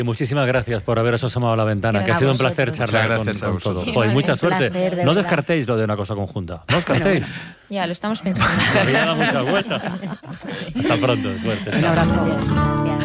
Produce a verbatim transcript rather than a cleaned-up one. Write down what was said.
Muchísimas gracias por haberos asomado a la ventana, Gracias que ha sido un a placer vosotros. charlar con, Gracias a con vosotros. todo. Joder, mucha Un suerte. placer, de No verdad. descartéis lo de una cosa conjunta. No descartéis. Ya, lo estamos pensando. Todavía da mucha vuelta. Hasta pronto, suerte. Un Chao. abrazo. Gracias.